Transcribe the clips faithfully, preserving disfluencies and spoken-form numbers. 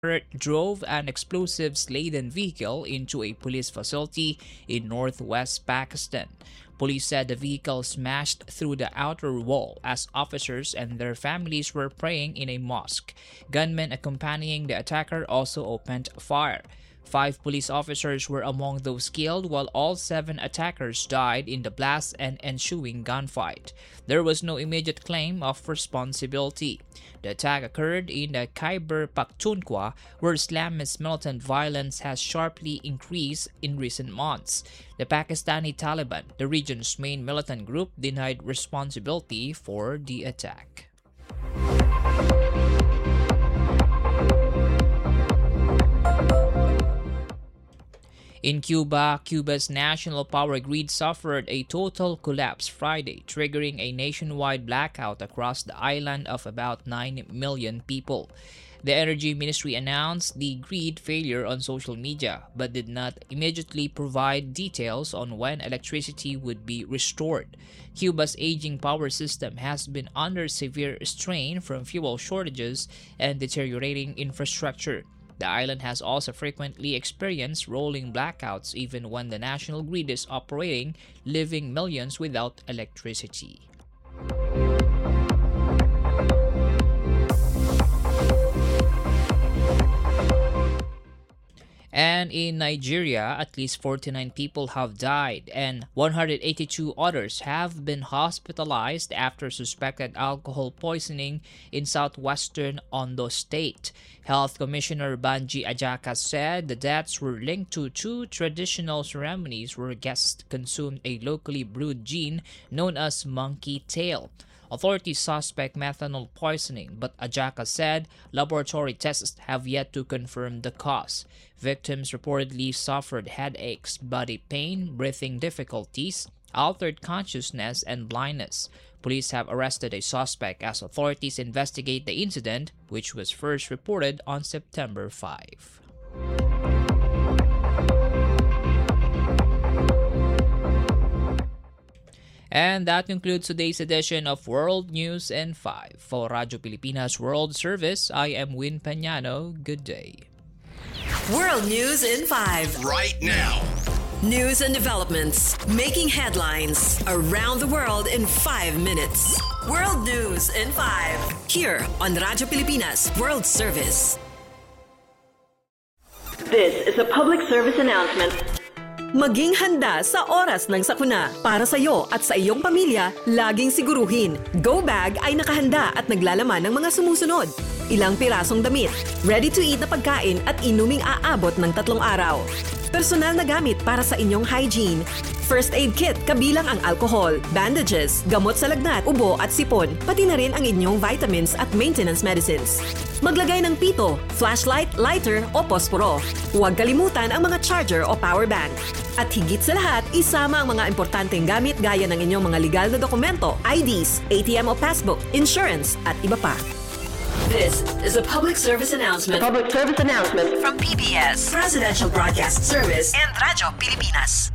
drove an explosives-laden vehicle into a police facility in northwest Pakistan. Police said the vehicle smashed through the outer wall as officers and their families were praying in a mosque. Gunmen accompanying the attacker also opened fire. Five police officers were among those killed, while all seven attackers died in the blast and ensuing gunfight. There was no immediate claim of responsibility. The attack occurred in the Khyber Pakhtunkhwa, where Islamist militant violence has sharply increased in recent months. The Pakistani Taliban, the region's main militant group, denied responsibility for the attack. In Cuba, Cuba's national power grid suffered a total collapse Friday, triggering a nationwide blackout across the island of about nine million people. The Energy Ministry announced the grid failure on social media, but did not immediately provide details on when electricity would be restored. Cuba's aging power system has been under severe strain from fuel shortages and deteriorating infrastructure. The island has also frequently experienced rolling blackouts even when the national grid is operating, leaving millions without electricity. And in Nigeria, at least forty-nine people have died and one hundred eighty-two others have been hospitalized after suspected alcohol poisoning in southwestern Ondo State. Health Commissioner Banji Ajaka said the deaths were linked to two traditional ceremonies where guests consumed a locally brewed gin known as monkey tail. Authorities suspect methanol poisoning, but Ajaka said laboratory tests have yet to confirm the cause. Victims reportedly suffered headaches, body pain, breathing difficulties, altered consciousness, and blindness. Police have arrested a suspect as authorities investigate the incident, which was first reported on September fifth. And that concludes today's edition of World News in five. For Radyo Pilipinas World Service, I am Win Peñano. Good day. World News in five. Right now. News and developments making headlines around the world in five minutes. World News in five. Here on Radyo Pilipinas World Service. This is a public service announcement. Maging handa sa oras ng sakuna. Para sa iyo at sa iyong pamilya, laging siguruhin. Go Bag ay nakahanda at naglalaman ng mga sumusunod. Ilang pirasong damit, ready-to-eat na pagkain at inuming aabot ng tatlong araw. Personal na gamit para sa inyong hygiene. First aid kit kabilang ang alcohol, bandages, gamot sa lagnat, ubo at sipon, pati na rin ang inyong vitamins at maintenance medicines. Maglagay ng pito, flashlight, lighter o posporo. Huwag kalimutan ang mga charger o power bank. At higit sa lahat, isama ang mga importanteng gamit gaya ng inyong mga legal na dokumento, I Ds, A T M o passbook, insurance at iba pa. This is a public service announcement. Public service announcement from P B S, Presidential Broadcast Service, and Radyo Pilipinas.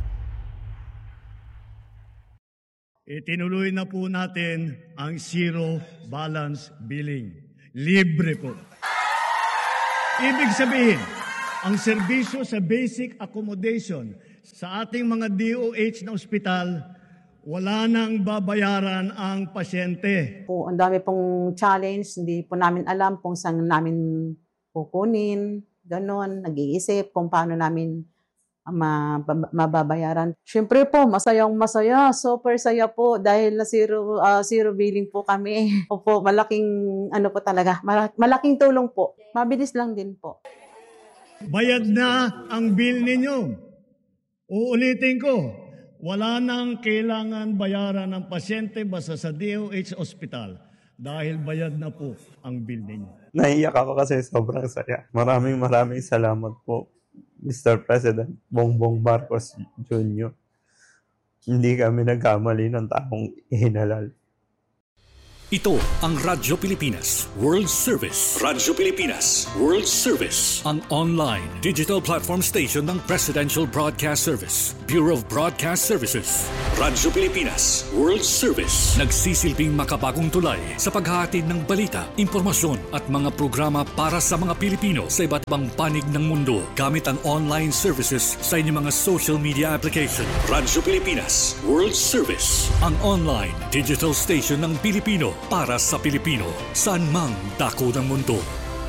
Itinuloy na po natin ang zero balance billing. Libre po. Ibig sabihin, ang serbisyo sa basic accommodation sa ating mga D O H na ospital, wala nang babayaran ang pasyente. Po, ang dami pong challenge, hindi po namin alam kung saan namin kukunin, ganon, nag-iisip kung paano namin mababayaran. Siyempre po, masayang masaya, super saya po dahil na zero, uh, zero billing po kami. Opo, malaking, ano po talaga, malaking tulong po. Mabilis lang din po. Bayad na ang bill ninyo. Uulitin ko, wala nang kailangan bayaran ng pasyente basta sa D O H Hospital dahil bayad na po ang bill ninyo. Naiyak ako kasi sobrang saya. Maraming maraming salamat po, Mister President Bongbong Marcos Junior Hindi kami nagkamali ng taong ihinalal. Ito ang Radyo Pilipinas World Service. Radyo Pilipinas World Service. Ang online digital platform station ng Presidential Broadcast Service, Bureau of Broadcast Services. Radyo Pilipinas World Service. Nagsisilbing makabagong tulay sa paghahatid ng balita, impormasyon at mga programa para sa mga Pilipino sa iba't ibang panig ng mundo gamit ang online services sa inyong mga social media application. Radyo Pilipinas World Service. Ang online digital station ng Pilipino para sa Pilipino, saan mang dako ng mundo.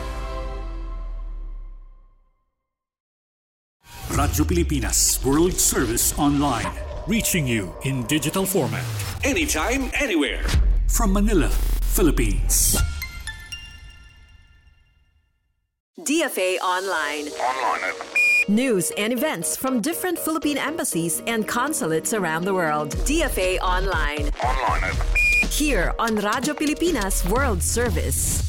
Radyo Pilipinas World Service Online, reaching you in digital format, anytime, anywhere. From Manila, Philippines. D F A Online. Online. News and events from different Philippine embassies and consulates around the world. D F A Online. Online. Here on Radyo Pilipinas World Service.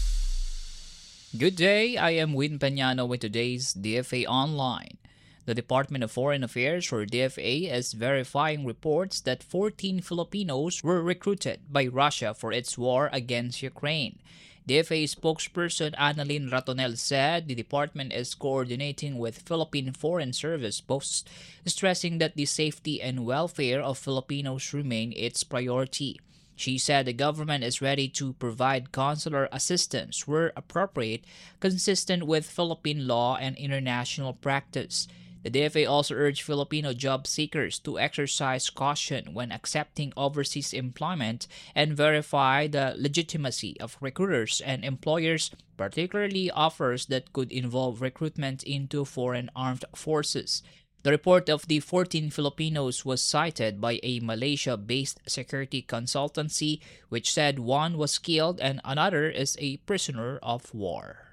Good day, I am Win Peñano with today's D F A Online. The Department of Foreign Affairs, or D F A, is verifying reports that fourteen Filipinos were recruited by Russia for its war against Ukraine. D F A spokesperson Annalyn Ratonel said the department is coordinating with Philippine Foreign Service posts, stressing that the safety and welfare of Filipinos remain its priority. She said the government is ready to provide consular assistance where appropriate, consistent with Philippine law and international practice. The D F A also urged Filipino job seekers to exercise caution when accepting overseas employment and verify the legitimacy of recruiters and employers, particularly offers that could involve recruitment into foreign armed forces. The report of the fourteen Filipinos was cited by a Malaysia-based security consultancy, which said one was killed and another is a prisoner of war.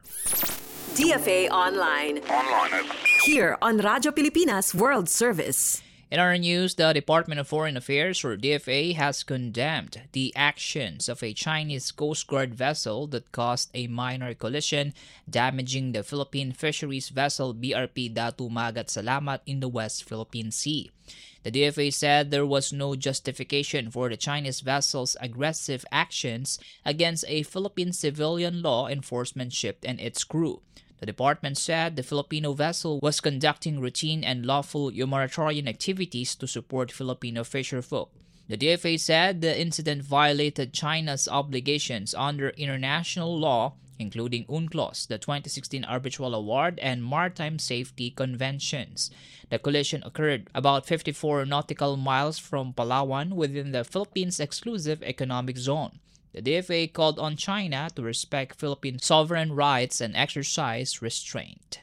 D F A Online. Online. Here on Radyo Pilipinas World Service. In our news, the Department of Foreign Affairs, or D F A, has condemned the actions of a Chinese Coast Guard vessel that caused a minor collision, damaging the Philippine fisheries vessel B R P Datu Magat Salamat in the West Philippine Sea. The D F A said there was no justification for the Chinese vessel's aggressive actions against a Philippine civilian law enforcement ship and its crew. The department said the Filipino vessel was conducting routine and lawful humanitarian activities to support Filipino fisherfolk. The D F A said the incident violated China's obligations under international law, including UNCLOS, the twenty sixteen Arbitral Award, and Maritime Safety Conventions. The collision occurred about fifty-four nautical miles from Palawan within the Philippines' exclusive economic zone. The D F A called on China to respect Philippine sovereign rights and exercise restraint.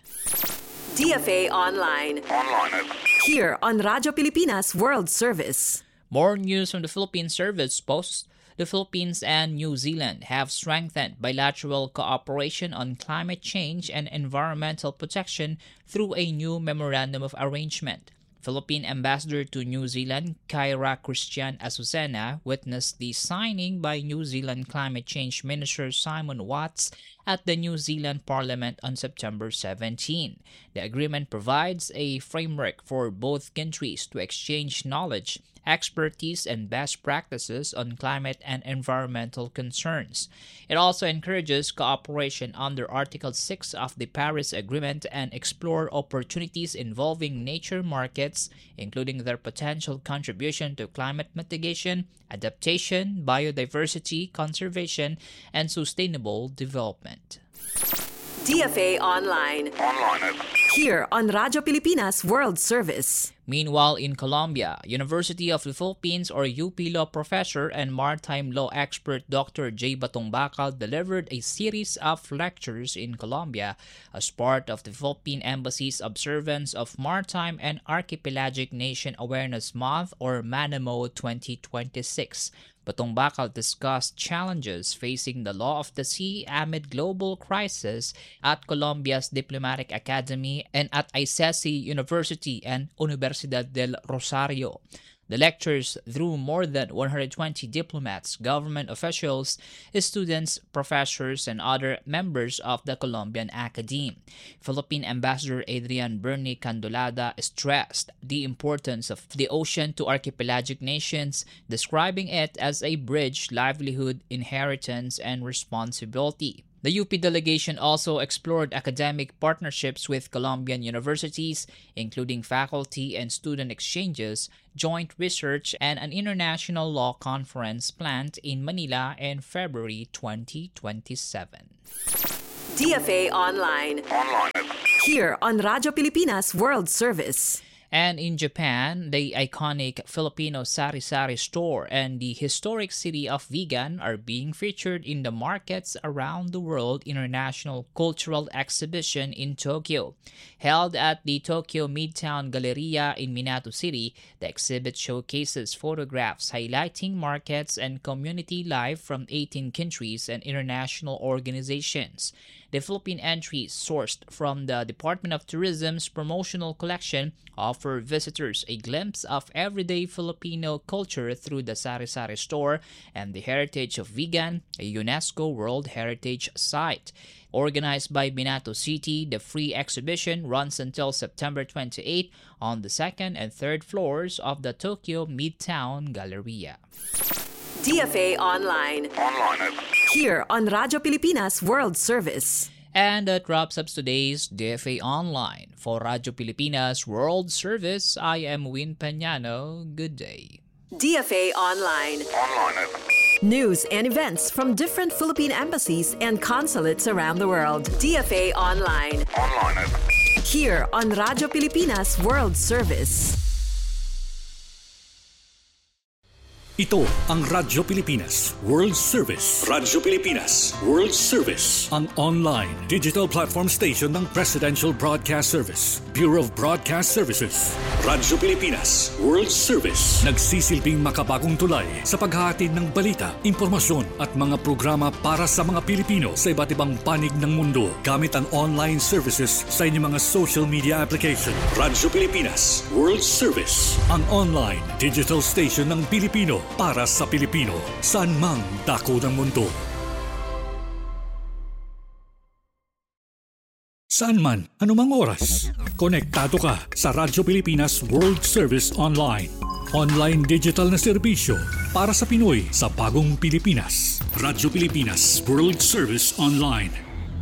D F A Online. Online. Here on Radyo Pilipinas World Service. More news from the Philippine Service posts. The Philippines and New Zealand have strengthened bilateral cooperation on climate change and environmental protection through a new memorandum of arrangement. Philippine Ambassador to New Zealand, Kyra Christian Azucena, witnessed the signing by New Zealand Climate Change Minister Simon Watts at the New Zealand Parliament on September seventeenth. The agreement provides a framework for both countries to exchange knowledge, expertise, and best practices on climate and environmental concerns. It also encourages cooperation under Article six of the Paris Agreement and explore opportunities involving nature markets, including their potential contribution to climate mitigation, adaptation, biodiversity, conservation, and sustainable development. D F A Online. Online. Here on Radyo Pilipinas World Service. Meanwhile, in Colombia, University of the Philippines, or U P Law professor and maritime law expert Doctor J. Batong Bacal delivered a series of lectures in Colombia as part of the Philippine Embassy's observance of Maritime and Archipelagic Nation Awareness Month, or MANAMO twenty twenty-six. Batong Bacal discussed challenges facing the law of the sea amid global crisis at Colombia's Diplomatic Academy and at I C E S I University and Universidad del Rosario. The lectures drew more than one hundred twenty diplomats, government officials, students, professors, and other members of the Colombian Academe. Philippine Ambassador Adrian Bernie Candolada stressed the importance of the ocean to archipelagic nations, describing it as a bridge, livelihood, inheritance, and responsibility. The U P delegation also explored academic partnerships with Colombian universities, including faculty and student exchanges, joint research, and an international law conference planned in Manila in February twenty twenty-seven. D F A Online. Online. Here on Radyo Pilipinas World Service. And in Japan, the iconic Filipino sari-sari store and the historic city of Vigan are being featured in the Markets Around the World International Cultural Exhibition in Tokyo. Held at the Tokyo Midtown Galleria in Minato City, the exhibit showcases photographs highlighting markets and community life from eighteen countries and international organizations. The Philippine entries sourced from the Department of Tourism's promotional collection offer visitors a glimpse of everyday Filipino culture through the sari-sari store and the heritage of Vigan, a UNESCO World Heritage Site. Organized by Minato City, the free exhibition runs until September twenty-eighth on the second and third floors of the Tokyo Midtown Galleria. D F A Online. Online. Here on Radyo Pilipinas World Service. And that wraps up today's D F A Online. For Radyo Pilipinas World Service, I am Win Peñano. Good day. D F A Online. Online. News and events from different Philippine embassies and consulates around the world. D F A Online. Online. Here on Radyo Pilipinas World Service. Ito ang Radyo Pilipinas World Service. Radyo Pilipinas World Service. Ang online digital platform station ng Presidential Broadcast Service, Bureau of Broadcast Services. Radyo Pilipinas World Service. Nagsisilbing makabagong tulay sa paghahatid ng balita, impormasyon at mga programa para sa mga Pilipino sa iba't ibang panig ng mundo gamit ang online services sa inyong mga social media application. Radyo Pilipinas World Service. Ang online digital station ng Pilipino para sa Pilipino, saan mang dako ng mundo. Saan man, anumang oras, konektado ka sa Radyo Pilipinas World Service Online. Online digital na serbisyo para sa Pinoy sa bagong Pilipinas. Radyo Pilipinas World Service Online.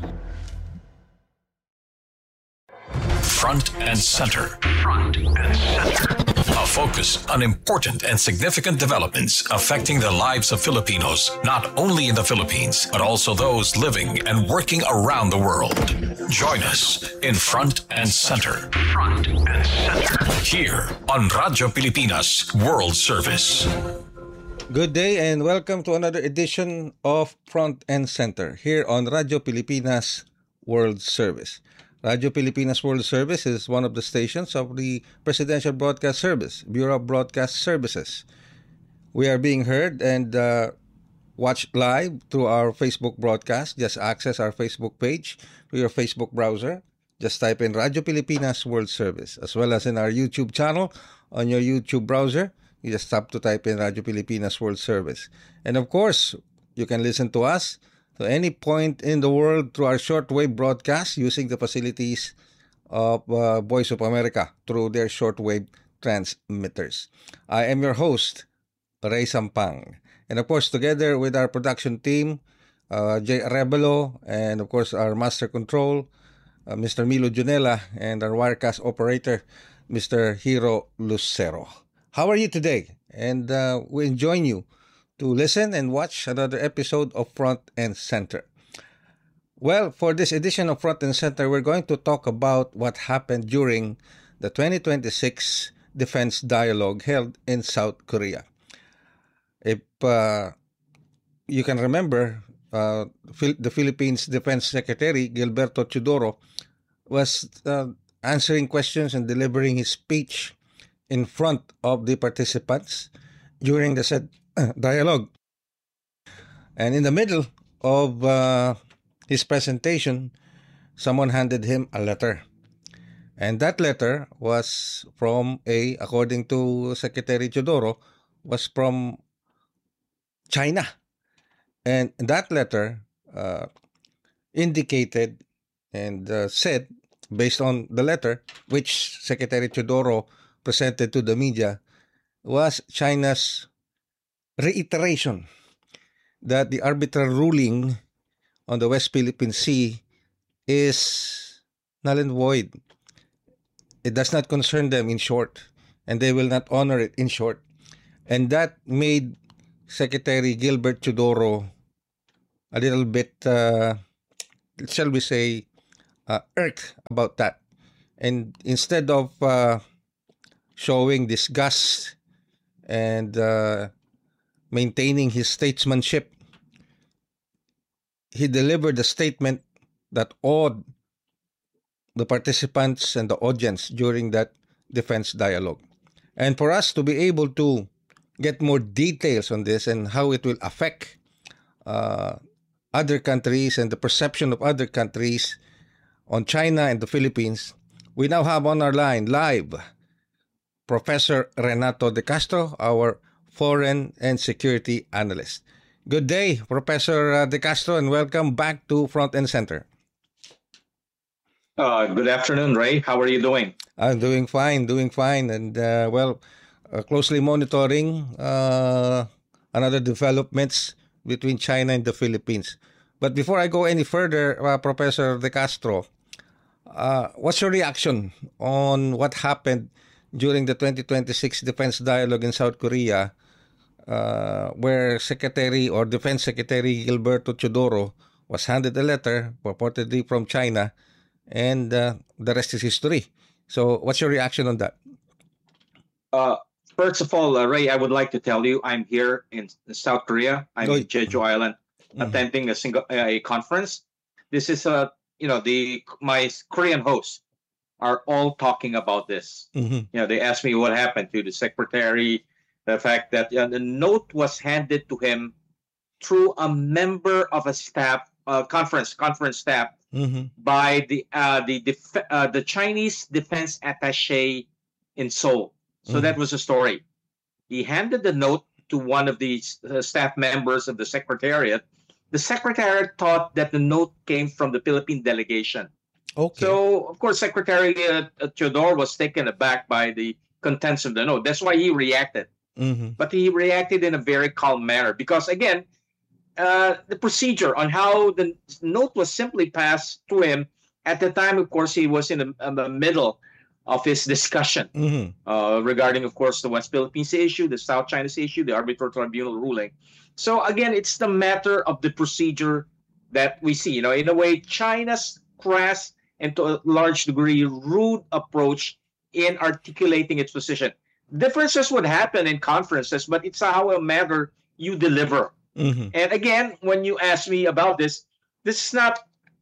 Front and Center. Front and Center. A focus on important and significant developments affecting the lives of Filipinos, not only in the Philippines, but also those living and working around the world. Join us in Front and Center. Front and Center. Here on Radyo Pilipinas World Service. Good day and welcome to another edition of Front and Center here on Radyo Pilipinas World Service. Radyo Pilipinas World Service is one of the stations of the Presidential Broadcast Service, Bureau of Broadcast Services. We are being heard and uh, watched live through our Facebook broadcast. Just access our Facebook page through your Facebook browser. Just type in Radyo Pilipinas World Service, as well as in our YouTube channel on your YouTube browser. You just tap to type in Radyo Pilipinas World Service. And of course, you can listen to us to any point in the world through our shortwave broadcast using the facilities of uh, Voice of America through their shortwave transmitters. I am your host, Ray Sampang. And of course, together with our production team, uh, Jay Arevalo, and of course our master control, uh, Mister Milo Junela, and our wirecast operator, Mister Hiro Lucero. How are you today? And uh, we join you to listen and watch another episode of Front and Center. Well, for this edition of Front and Center, we're going to talk about what happened during the twenty twenty-six Defense Dialogue held in South Korea. If uh, you can remember, uh, the Philippines Defense Secretary Gilberto Teodoro was uh, answering questions and delivering his speech in front of the participants during the said dialogue. And in the middle of uh, his presentation, someone handed him a letter. And that letter was from a, according to Secretary Teodoro, was from China. And that letter uh, indicated and uh, said, based on the letter, which Secretary Teodoro presented to the media, was China's reiteration that the arbitral ruling on the West Philippine Sea is null and void. It does not concern them, in short, and they will not honor it, in short. And that made Secretary Gilbert Teodoro a little bit, uh, shall we say, uh, irked about that. And instead of uh, showing disgust and uh, maintaining his statesmanship, he delivered a statement that awed the participants and the audience during that defense dialogue. And for us to be able to get more details on this and how it will affect uh, other countries and the perception of other countries on China and the Philippines, we now have on our line live Professor Renato De Castro, our foreign and security analyst. Good day, Professor De Castro, and welcome back to Front and Center. Uh, good afternoon, Ray. How are you doing? I'm doing fine, doing fine, and uh, well, uh, closely monitoring uh, another developments between China and the Philippines. But before I go any further, uh, Professor De Castro, uh, what's your reaction on what happened during the twenty twenty-six Defense Dialogue in South Korea, uh, where Secretary or Defense Secretary Gilberto Teodoro was handed a letter purportedly from China, and uh, the rest is history. So what's your reaction on that? Uh, first of all, uh, Ray, I would like to tell you I'm here in South Korea. I'm Oh, in Jeju Island Mhm. attending a single a conference. This is a you know the my Korean hosts are all talking about this. Mhm. You know, they asked me what happened to the secretary, the fact that uh, the note was handed to him through a member of a staff uh, conference conference staff Mhm. by the uh, the def- uh, the Chinese defense attaché in Seoul. So Mhm. that was the story. He handed the note to one of the uh, staff members of the secretariat. The secretariat thought that the note came from the Philippine delegation. Okay. So, of course, Secretary uh, Teodoro was taken aback by the contents of the note. That's why he reacted. Mhm. But he reacted in a very calm manner because, again, uh, the procedure on how the note was simply passed to him at the time, of course, he was in the, in the middle of his discussion Mhm. uh, regarding, of course, the West Philippine Sea issue, the South China Sea issue, the arbitral tribunal ruling. So, again, it's the matter of the procedure that we see. You know, in a way, China's crass and to a large degree rude approach in articulating its position. Differences would happen in conferences, but it's how a matter you deliver. Mhm. And again, when you ask me about this, this is not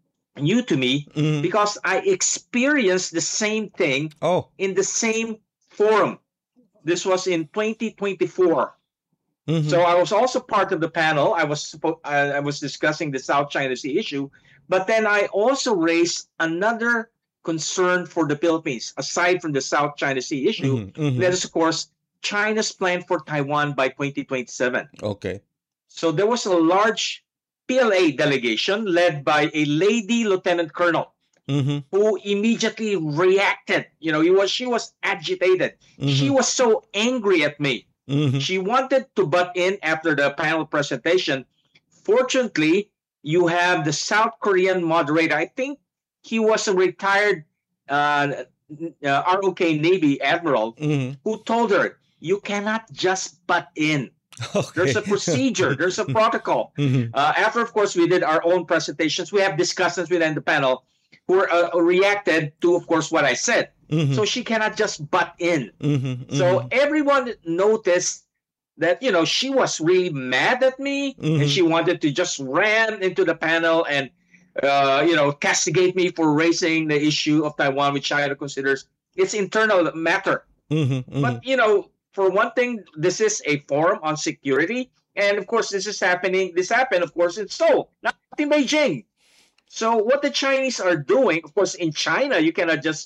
new to me Mhm. because I experienced the same thing Oh. in the same forum. This was in twenty twenty-four. Mhm. So I was also part of the panel. I was suppo- I I was discussing the South China Sea issue, but then I also raised another concern for the Philippines, aside from the South China Sea issue. Mhm. Mhm. That is, of course, China's plan for Taiwan by twenty twenty-seven. Okay. So there was a large P L A delegation led by a lady lieutenant colonel Mhm. who immediately reacted. You know, he was she was agitated. She Mhm. was so angry at me. Mhm. She wanted to butt in after the panel presentation. Fortunately, you have the South Korean moderator. I think he was a retired uh, uh, R O K Navy admiral Mhm. who told her, "You cannot just butt in. Okay. There's a procedure. There's a protocol." Mhm. Uh, after, of course, we did our own presentations. We have discussants within the panel who uh, reacted to, of course, what I said. Mhm. So she cannot just butt in. Mhm. So Mhm. everyone noticed that, you know, she was really mad at me Mhm. and she wanted to just ram into the panel and, uh, you know, castigate me for raising the issue of Taiwan, which China considers its internal matter. Mhm. Mhm. But, you know, for one thing, this is a forum on security. And of course, this is happening. This happened, of course, in Seoul, not in Beijing. So what the Chinese are doing, of course, in China, you cannot just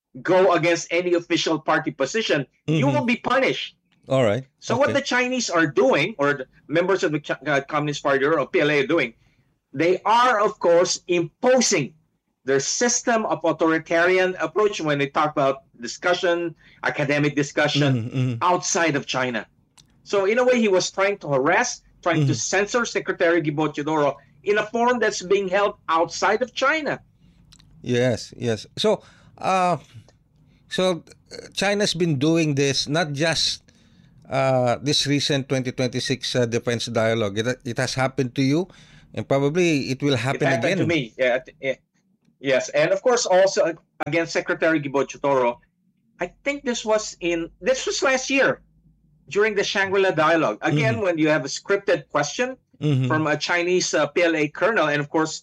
go against any official party position, mm-hmm. you will be punished. All right. So okay. what the Chinese are doing, or the members of the uh, Communist Party or P L A are doing, they are, of course, imposing their system of authoritarian approach when they talk about discussion, academic discussion, mm-hmm. outside of China. So in a way, he was trying to harass, trying mm-hmm. to censor Secretary Guibo Teodoro in a forum that's being held outside of China. Yes, yes. So, uh, so China's been doing this, not just uh, this recent twenty twenty-six uh, defense dialogue. It, it has happened to you, and probably it will happen it happened again. to me. Yeah, yeah. Yes, and of course also against Secretary Guibo Teodoro. I think this was in this was last year during the Shangri-La dialogue. Again, mm-hmm. when you have a scripted question mm-hmm. from a Chinese uh, P L A colonel, and of course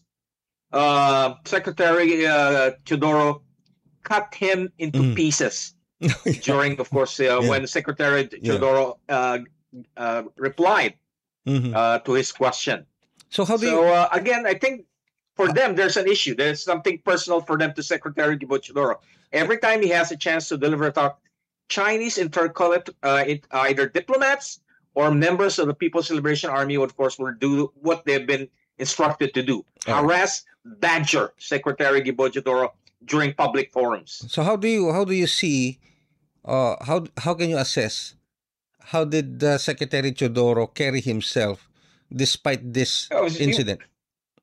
uh, Secretary uh, Teodoro cut him into mm-hmm. pieces yeah. during, of course, uh, yeah. when Secretary Teodoro yeah. uh, uh, replied mm-hmm. uh, to his question. So how do so, you? Uh, again, I think. For them, there's an issue. There's something personal for them to Secretary Guibo Teodoro. Every time he has a chance to deliver a talk, Chinese intercollegiate, uh, it, either diplomats or members of the People's Liberation Army, of course, will do what they've been instructed to do: yeah. harass, badger Secretary Guibo Teodoro during public forums. So how do you how do you see? Uh, how how can you assess? How did uh, Secretary Teodoro carry himself despite this oh, incident? He,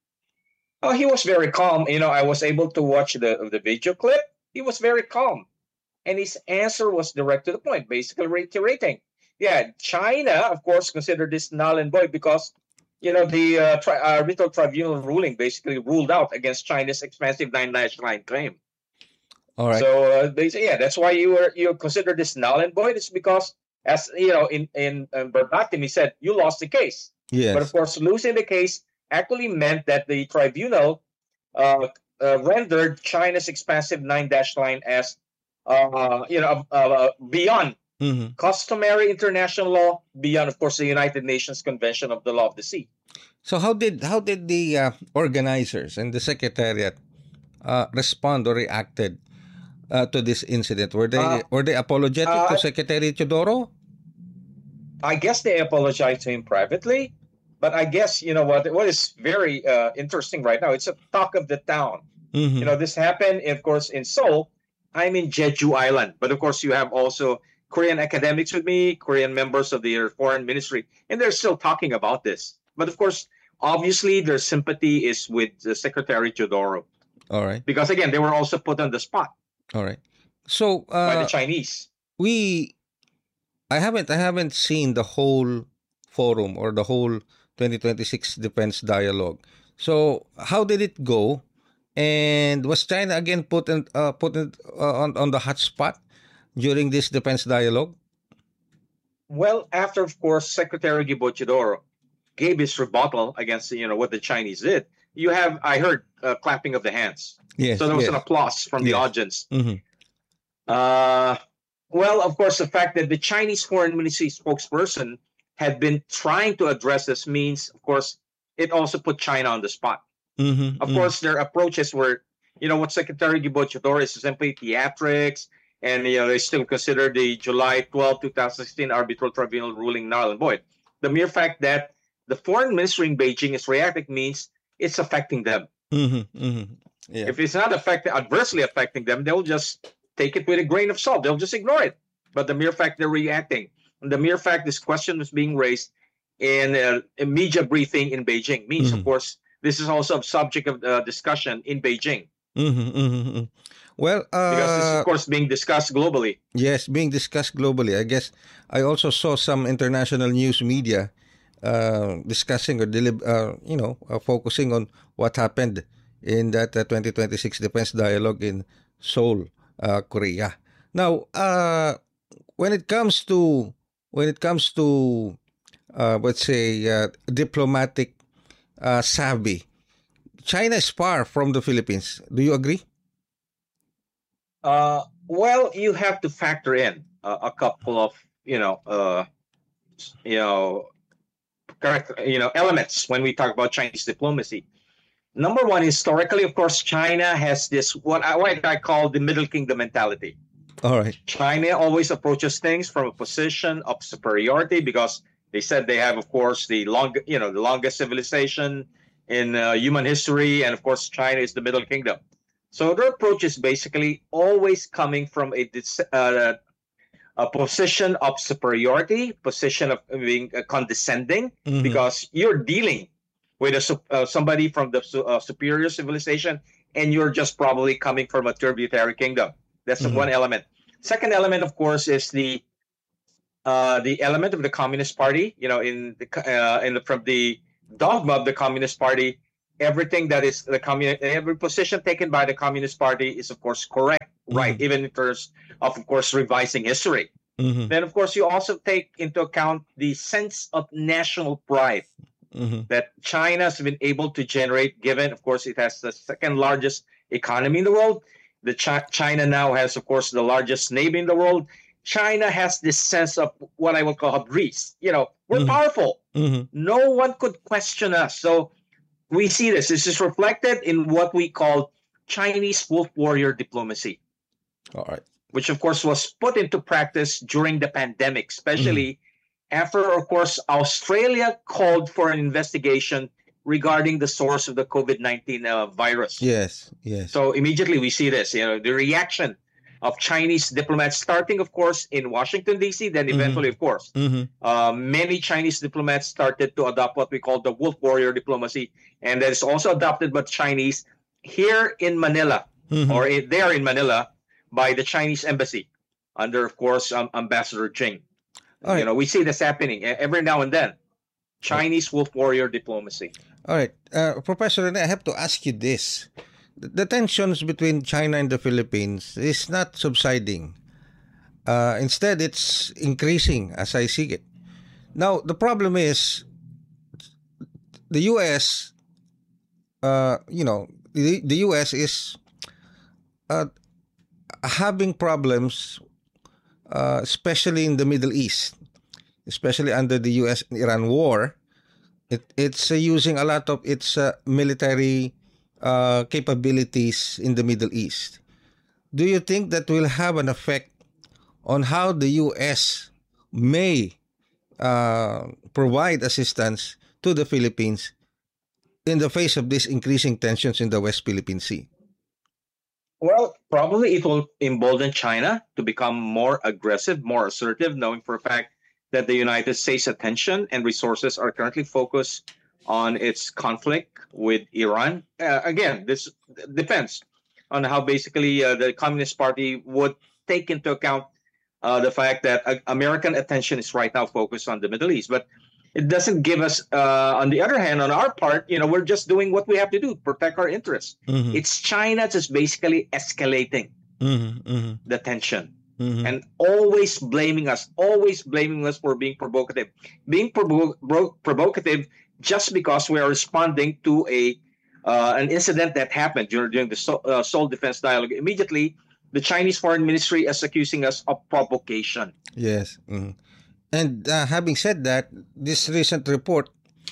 Oh, he was very calm. You know, I was able to watch the the video clip. He was very calm. And his answer was direct to the point, basically reiterating. Yeah, China, of course, considered this null and void because, you know, the uh, tri- uh, arbitral tribunal ruling basically ruled out against China's expansive nine-dash line claim. All right. So, uh, basically, yeah, that's why you were you consider this null and void. It's because, as you know, in, in, in verbatim, he said, you lost the case. Yes. But, of course, losing the case actually meant that the tribunal uh, uh, rendered China's expansive nine-dash line as, uh, you know, uh, beyond mm-hmm. customary international law, beyond, of course, the United Nations Convention of the Law of the Sea. So how did how did the uh, organizers and the secretariat uh, respond or reacted uh, to this incident? Were they uh, were they apologetic uh, to Secretary Teodoro? I guess they apologized to him privately. But I guess, you know, what what is very uh, interesting right now, it's a talk of the town. Mm-hmm. You know, this happened, of course, in Seoul. I'm in Jeju Island. But, of course, you have also Korean academics with me, Korean members of the foreign ministry, and they're still talking about this. But, of course, obviously, their sympathy is with uh, Secretary Teodoro. All right. Because, again, they were also put on the spot. All right. So, uh, by the Chinese. We, I haven't, I haven't seen the whole forum or the whole twenty twenty-six defense dialogue. So how did it go? And was China again put in, uh, put in, uh, on on the hot spot during this defense dialogue? Well, after of course Secretary Guibo Teodoro gave his rebuttal against you know what the Chinese did, you have I heard uh, clapping of the hands. Yes. So there was yes. an applause from the yes. audience. Mm-hmm. Uh, well, of course, the fact that the Chinese Foreign Ministry spokesperson had been trying to address this means, of course, it also put China on the spot. Mm-hmm, of mm-hmm. course, their approaches were, you know, what Secretary Guibo Teodoro is simply theatrics, and you know they still consider the July twelfth, twenty sixteen arbitral tribunal ruling null and void. The mere fact that the foreign ministry in Beijing is reacting means it's affecting them. Mm-hmm, mm-hmm. Yeah. If it's not affecting, adversely affecting them, they'll just take it with a grain of salt. They'll just ignore it. But the mere fact they're reacting, the mere fact this question was being raised in a, a media briefing in Beijing means, mm-hmm. of course, this is also a subject of uh, discussion in Beijing. Mm-hmm, mm-hmm. Well, uh, because this is, of course, being discussed globally. Yes, being discussed globally. I guess I also saw some international news media uh, discussing or delib- uh, you know, uh, focusing on what happened in that uh, twenty twenty-six defense dialogue in Seoul, uh, Korea. Now, uh, when it comes to when it comes to uh, let's say uh, diplomatic uh, savvy, China is far from the Philippines. Do you agree? Uh, well, you have to factor in uh, a couple of you know uh, you know correct you know elements when we talk about Chinese diplomacy. number one, historically, of course, China has this what I, what I call the Middle Kingdom mentality. All right. China always approaches things from a position of superiority because they said they have, of course, the long, you know, the longest civilization in uh, human history, and of course, China is the Middle Kingdom. So their approach is basically always coming from a uh, a position of superiority, position of being uh, condescending, mm-hmm. because you're dealing with a, uh, somebody from the uh, superior civilization, and you're just probably coming from a tributary kingdom. That's mm-hmm. one element. Second element, of course, is the uh, the element of the Communist Party. You know, in the uh, in the from the dogma of the Communist Party, everything that is the communist, every position taken by the Communist Party is, of course, correct, mm-hmm. right, even in terms of, of course, revising history. Mm-hmm. Then, of course, you also take into account the sense of national pride mm-hmm. that China has been able to generate, given, of course, it has the second largest economy in the world. The Ch- China now has, of course, the largest navy in the world. China has this sense of what I would call hubris. You know, we're mm-hmm. powerful. Mm-hmm. No one could question us. So we see this. This is reflected in what we call Chinese wolf warrior diplomacy. All right. Which, of course, was put into practice during the pandemic, especially mm-hmm. after, of course, Australia called for an investigation regarding the source of the COVID nineteen uh, virus. Yes, yes. So immediately we see this, you know, the reaction of Chinese diplomats, starting, of course, in Washington, D C, then eventually, mm-hmm. of course, mm-hmm. uh, many Chinese diplomats started to adopt what we call the wolf warrior diplomacy. And that is also adopted by Chinese here in Manila, mm-hmm. or in, there in Manila, by the Chinese embassy under, of course, um, Ambassador Jing. Right. You know, we see this happening every now and then. Chinese wolf warrior diplomacy. All right. Uh, Professor Rene, I have to ask you this. The tensions between China and the Philippines is not subsiding. Uh, instead, it's increasing as I see it. Now, the problem is the U S, uh, you know, the, the U S is uh, having problems, uh, especially in the Middle East, especially under the U S and Iran war. It, it's uh, using a lot of its uh, military uh, capabilities in the Middle East. Do you think that will have an effect on how the U S may uh, provide assistance to the Philippines in the face of these increasing tensions in the West Philippine Sea? Well, probably it will embolden China to become more aggressive, more assertive, knowing for a fact that the United States' attention and resources are currently focused on its conflict with Iran. Uh, again, this depends on how basically uh, the Communist Party would take into account uh, the fact that uh, American attention is right now focused on the Middle East. But it doesn't give us, uh, on the other hand, on our part, you know, we're just doing what we have to do, protect our interests. Mm-hmm. It's China just basically escalating mm-hmm, mm-hmm. the tension. Mm-hmm. And always blaming us, always blaming us for being provocative. Being provo- bro- provocative just because we are responding to a uh, an incident that happened during, during the Seoul, uh, Seoul Defense Dialogue. Immediately, the Chinese Foreign Ministry is accusing us of provocation. Yes. Mm-hmm. And uh, having said that, this recent report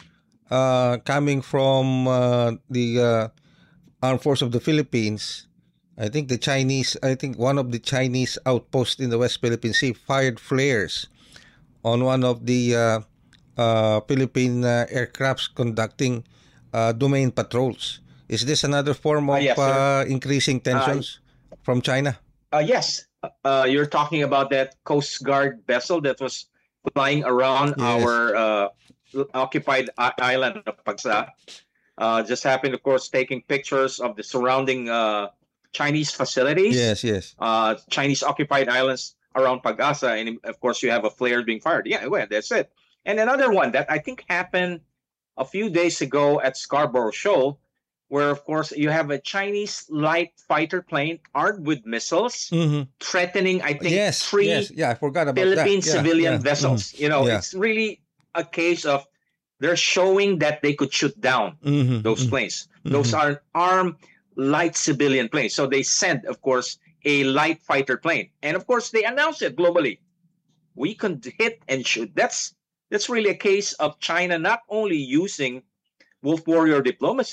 uh, coming from uh, the uh, Armed Force of the Philippines, I think the Chinese, I think one of the Chinese outposts in the West Philippine Sea fired flares on one of the uh, uh, Philippine uh, aircrafts conducting uh, domain patrols. Is this another form of uh, yes, uh, increasing tensions uh, from China? Uh, yes. Uh, you're talking about that Coast Guard vessel that was flying around yes. our uh, occupied island of Pagsa. Uh, just happened, of course, taking pictures of the surrounding uh, Chinese facilities. Yes, yes. Uh, Chinese occupied islands around Pag-asa, and of course you have a flare being fired. Yeah, well, that's it. And another one that I think happened a few days ago at Scarborough Shoal, where of course you have a Chinese light fighter plane armed with missiles, mm-hmm. threatening, I think, yes, three yes. Yeah, I forgot about Philippine that. Yeah, civilian yeah. vessels. Mm-hmm. You know, yeah. it's really a case of they're showing that they could shoot down mm-hmm. those planes. Mm-hmm. Those are armed light civilian planes. So they sent, of course, a light fighter plane. And of course, they announced it globally. We can hit and shoot. That's that's really a case of China not only using wolf warrior diplomacy,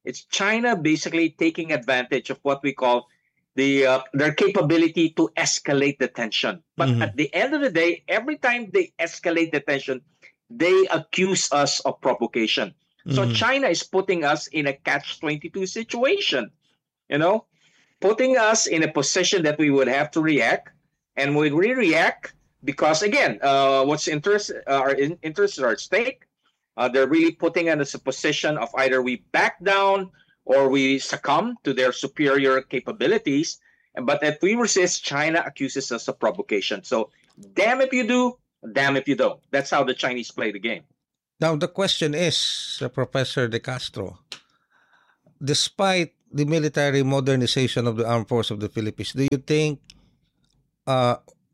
It's China basically taking advantage of what we call the uh, their capability to escalate the tension. But Mhm. at the end of the day, every time they escalate the tension, they accuse us of provocation. So Mhm. China is putting us in a catch twenty-two situation, you know, putting us in a position that we would have to react. And when we react, because again, uh, what's interest, uh, our in- interests are at stake. Uh, they're really putting us in a position of either we back down or we succumb to their superior capabilities. And but if we resist, China accuses us of provocation. So damn if you do, damn if you don't. That's how the Chinese play the game. Now, the question is, uh, Professor De Castro, despite the military modernization of the armed force of the Philippines, do you think uh,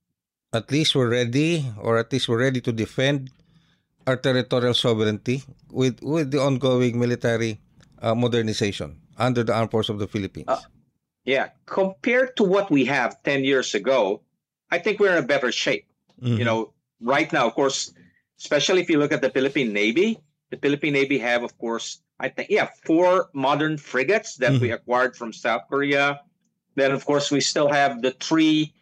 at least we're ready, or at least we're ready to defend our territorial sovereignty with, with the ongoing military uh, modernization under the armed force of the Philippines? Uh, yeah, compared to what we have ten years ago, I think we're in a better shape. Mhm. You know, right now, of course, especially if you look at the Philippine Navy, the Philippine Navy have, of course, I think, yeah, four modern frigates that we Mhm. acquired from South Korea. Then, of course, we still have the three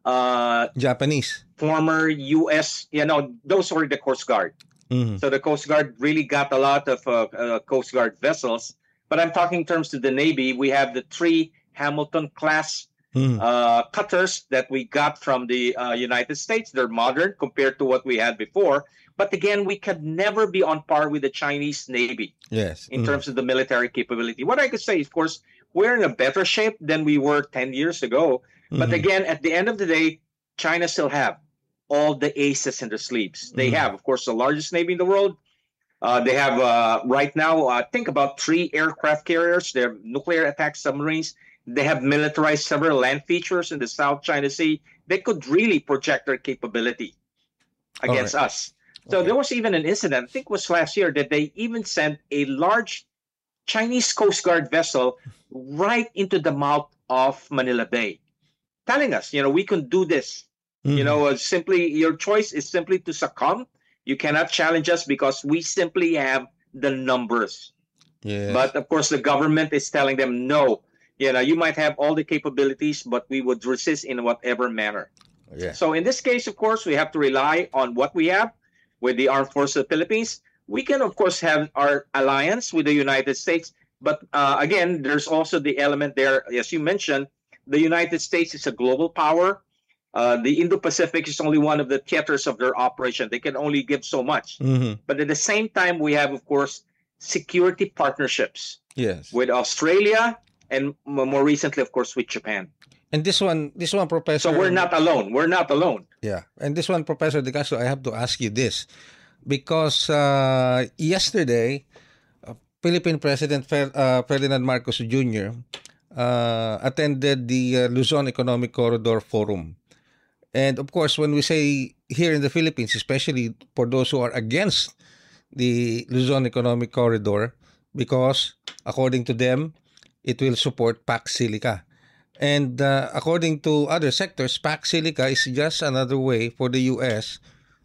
uh, Japanese. former U S, you know, those were the Coast Guard. Mhm. So the Coast Guard really got a lot of uh, uh, Coast Guard vessels. But I'm talking in terms of the Navy. We have the three Hamilton class Mhm. uh, cutters that we got from the uh, United States. They're modern compared to what we had before. But again, we could never be on par with the Chinese Navy Yes. in Mhm. terms of the military capability. What I could say, of course, we're in a better shape than we were ten years ago. But Mhm. again, at the end of the day, China still have all the aces in their sleeves. They Mhm. have, of course, the largest navy in the world. Uh, they have uh, right now, I think about three aircraft carriers. They have nuclear attack submarines. They have militarized several land features in the South China Sea. They could really project their capability against Alright. us. So Okay. there was even an incident, I think it was last year, that they even sent a large Chinese Coast Guard vessel right into the mouth of Manila Bay, telling us, you know, we can do this. You Mhm. know, uh, simply your choice is simply to succumb. You cannot challenge us because we simply have the numbers. Yes. But of course, the government is telling them, no, you know, you might have all the capabilities, but we would resist in whatever manner. Yeah. So in this case, of course, we have to rely on what we have with the Armed Forces of the Philippines. We can, of course, have our alliance with the United States. But uh, again, there's also the element there, as you mentioned, the United States is a global power. Uh, the Indo-Pacific is only one of the theaters of their operation. They can only give so much. Mhm. But at the same time, we have, of course, security partnerships Yes. with Australia and m- more recently, of course, with Japan. And this one, this one, Professor. So we're not alone. We're not alone. Yeah. And this one, Professor De Castro, I have to ask you this. Because uh, yesterday, uh, Philippine President Fer- uh, Ferdinand Marcos Junior uh, attended the uh, Luzon Economic Corridor Forum. And of course, when we say here in the Philippines, especially for those who are against the Luzon Economic Corridor, because according to them, it will support Pax Silica. And uh, according to other sectors, Pax Silica is just another way for the U S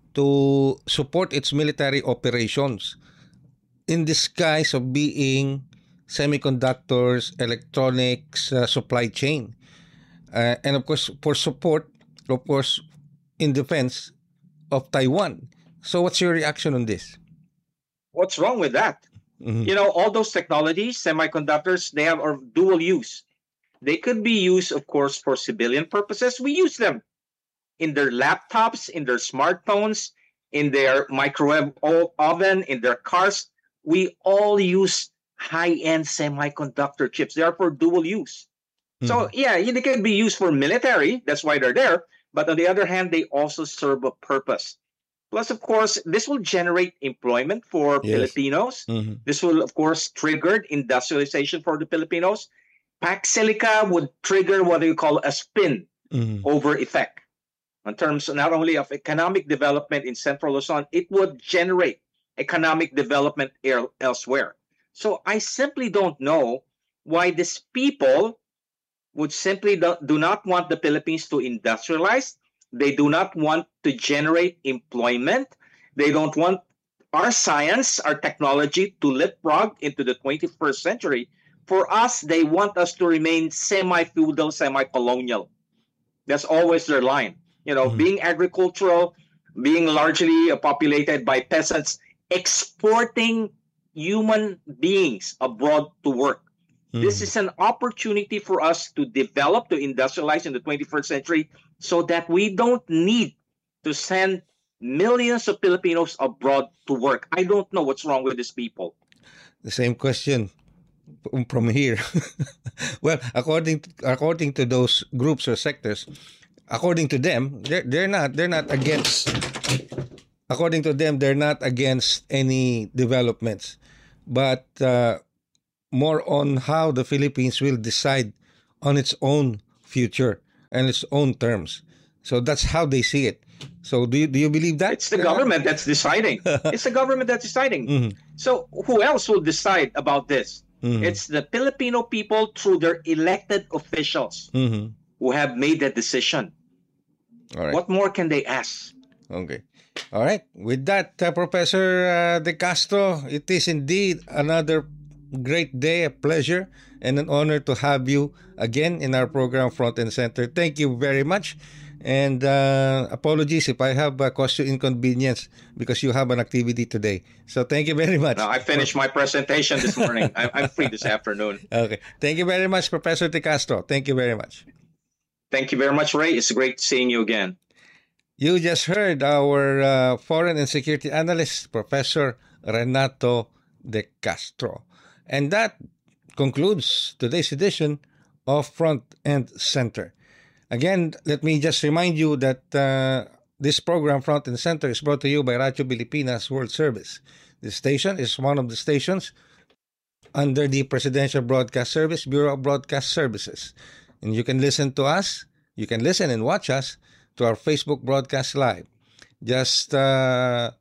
to support its military operations in disguise of being semiconductors, electronics, uh, supply chain. Uh, and of course, for support, of course, in defense of Taiwan. So what's your reaction on this? What's wrong with that? Mhm. You know, all those technologies, semiconductors, they have are dual use. They could be used, of course, for civilian purposes. We use them in their laptops, in their smartphones, in their microwave o- oven, in their cars. We all use high-end semiconductor chips. They are for dual use. So yeah, they can be used for military. That's why they're there. But on the other hand, they also serve a purpose. Plus, of course, this will generate employment for Yes. Filipinos. Mhm. This will, of course, trigger industrialization for the Filipinos. Pax Silica would trigger what you call a spin Mhm. over effect in terms not only of economic development in Central Luzon, it would generate economic development el- elsewhere. So I simply don't know why these people would simply do, do not want the Philippines to industrialize. They do not want to generate employment. They don't want our science, our technology to leapfrog into the twenty-first century. For us, they want us to remain semi-feudal, semi-colonial. That's always their line. You know, mm-hmm. being agricultural, being largely populated by peasants, exporting human beings abroad to work. Mm-hmm. This is an opportunity for us to develop, to industrialize in the twenty-first century so that we don't need to send millions of Filipinos abroad to work. I don't know what's wrong with these people. The same question from here. Well, according to, according to those groups or sectors, according to them, they're, they're not they're not against. According to them, they're not against any developments, but uh, more on how the Philippines will decide on its own future and its own terms. So that's how they see it. So do you, do you believe that? It's the government that's deciding. It's the government that's deciding. Mm-hmm. So who else will decide about this? Mm-hmm. It's the Filipino people through their elected officials mm-hmm. who have made that decision. All right. What more can they ask? Okay. All right. With that, uh, Professor uh, De Castro, it is indeed another great day, a pleasure, and an honor to have you again in our program, Front and Center. Thank you very much. And uh, apologies if I have uh, caused you inconvenience because you have an activity today. So thank you very much. No, I finished my presentation this morning. I'm, I'm free this afternoon. Okay. Thank you very much, Professor De Castro. Thank you very much. Thank you very much, Ray. It's great seeing you again. You just heard our uh, foreign and security analyst, Professor Renato De Castro. And that concludes today's edition of Front and Center. Again, let me just remind you that uh, this program, Front and Center, is brought to you by Radyo Pilipinas World Service. This station is one of the stations under the Presidential Broadcast Service, Bureau of Broadcast Services. And you can listen to us, you can listen and watch us to our Facebook broadcast live. Just uh,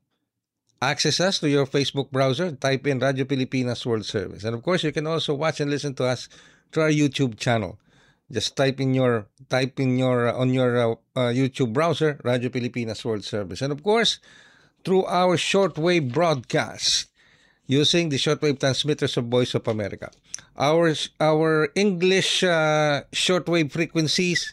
access us to your Facebook browser, type in Radyo Pilipinas World Service. And of course, you can also watch and listen to us through our YouTube channel. Just type in your type in your uh, on your uh, uh, YouTube browser, Radyo Pilipinas World Service, and of course through our shortwave broadcast using the shortwave transmitters of Voice of America. Our our English uh, shortwave frequencies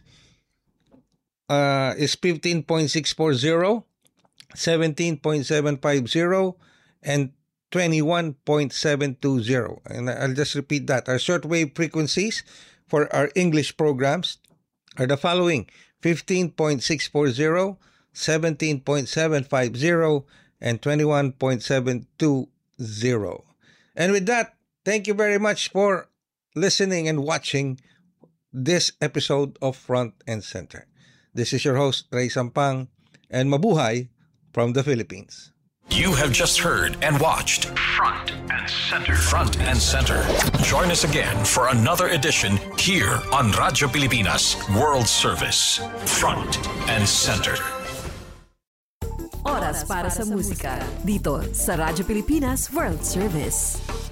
uh, is fifteen point six four zero, seventeen point seven five zero, and twenty-one point seven two zero. And I'll just repeat that. Our shortwave frequencies for our English programs are the following: fifteen point six four zero, seventeen point seven five zero, and twenty-one point seven two zero. And with that, thank you very much for listening and watching this episode of Front and Center. This is your host, Ray Sampang, and mabuhay from the Philippines. You have just heard and watched Front and Center. Front and Center. Join us again for another edition here on Radyo Pilipinas World Service. Front and Center. Oras para sa musika dito sa Radyo Pilipinas World Service.